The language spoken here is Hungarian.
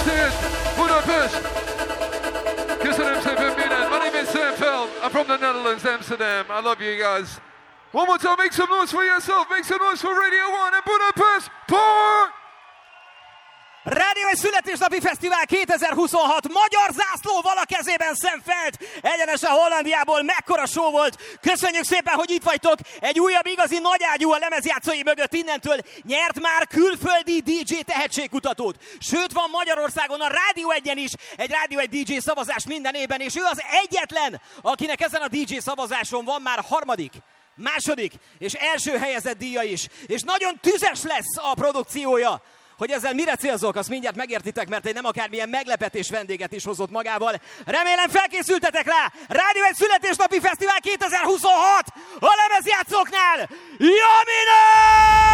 Budapest, Budapest. Köszönöm szépen minden. My name is Sam Feld. I'm from the Netherlands, Amsterdam. I love you guys. One more time, make some noise for yourself. Make some noise for Radio 1 and Budapest. Port! Rádió egy születésnapi fesztivál 2026, magyar zászlóval a kezében Sam Feld, egyenesen Hollandiából, mekkora show volt. Köszönjük szépen, hogy itt vagytok, egy újabb igazi nagyágyú a lemezjátszói mögött, innentől nyert már külföldi DJ tehetségkutatót. Sőt, van Magyarországon a Rádió 1-en is egy Rádió 1 DJ szavazás minden évben, és ő az egyetlen, akinek ezen a DJ szavazáson van már harmadik, második és első helyezett díja is. És nagyon tüzes lesz a produkciója. Hogy ezzel mire célzok, azt mindjárt megértitek, mert egy nem akármilyen meglepetés vendéget is hozott magával. Remélem felkészültetek rá! Rádió 1 születésnapi fesztivál 2026 a lemezjátszóknál! Jamina!